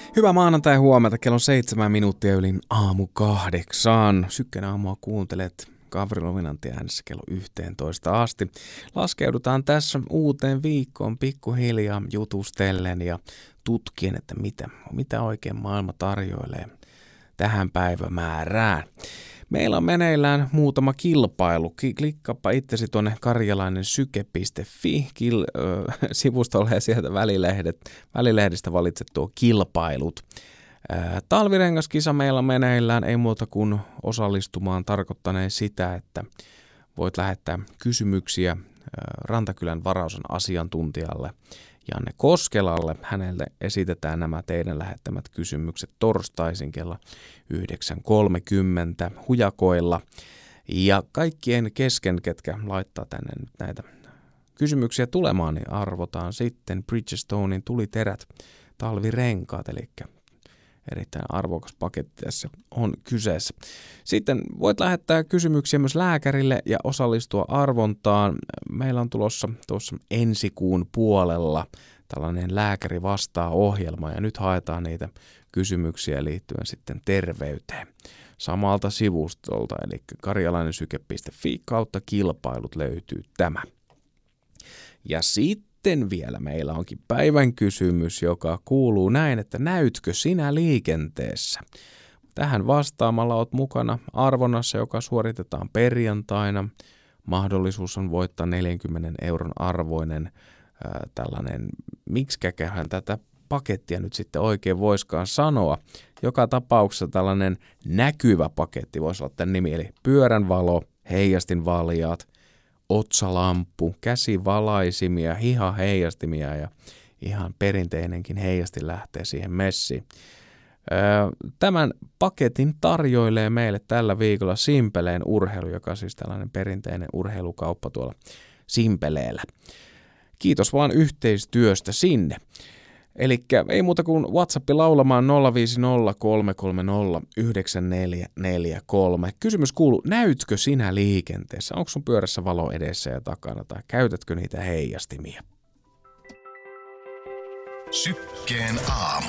Hyvää maanantai huomenta, kello on 7 minuuttia yli aamu 8. Sykkeen aamua kuuntelet Gavrilovin Antti äänessä kello 11 asti. Laskeudutaan tässä uuteen viikkoon pikkuhiljaa jutustellen ja tutkien, että mitä oikein maailma tarjoilee tähän päivämäärään. Meillä on meneillään muutama kilpailu. Klikkaappa itsesi tuonne karjalainensyke.fi sivustolle ja sieltä välilehdistä valitset tuo kilpailut. Talvirengaskisa meillä on meneillään, ei muuta kuin osallistumaan tarkoittaneen sitä, että voit lähettää kysymyksiä Rantakylän varausan asiantuntijalle Janne Koskelalle. Hänelle esitetään nämä teidän lähettämät kysymykset torstaisin kello 9.30 hujakoilla. Ja kaikkien kesken, ketkä laittaa tänne nyt näitä kysymyksiä tulemaan, niin arvotaan sitten Bridgestonein tuliterät talvirenkaat, eli erittäin arvokas paketti tässä on kyseessä. Sitten voit lähettää kysymyksiä myös lääkärille ja osallistua arvontaan. Meillä on tulossa tuossa ensi kuun puolella tällainen lääkäri vastaa -ohjelma ja nyt haetaan niitä kysymyksiä liittyen sitten terveyteen samalta sivustolta, eli karjalainensyke.fi kautta kilpailut löytyy tämä. Ja sitten vielä meillä onkin päivän kysymys, joka kuuluu näin, että näytkö sinä liikenteessä? Tähän vastaamalla olet mukana arvonnassa, joka suoritetaan perjantaina. Mahdollisuus on voittaa 40 euron arvoinen tällainen, miksikähän tätä pakettia nyt sitten oikein voiskaan sanoa. Joka tapauksessa tällainen näkyvä paketti voisi olla tämän nimi, eli pyöränvalo, heijastinvaljaat, otsalamppu, käsivalaisimia, hihaheijastimia ja ihan perinteinenkin heijastin lähtee siihen messiin. Tämän paketin tarjoilee meille tällä viikolla Simpeleen urheilu, joka on siis tällainen perinteinen urheilukauppa tuolla Simpeleellä. Kiitos vaan yhteistyöstä sinne. Eli ei muuta kuin WhatsApp laulamaan 050309443. Kysymys kuuluu, näytkö sinä liikenteessä? Onko sun pyörässä valo edessä ja takana tai käytätkö niitä heijastimia? Sykkeen aamu.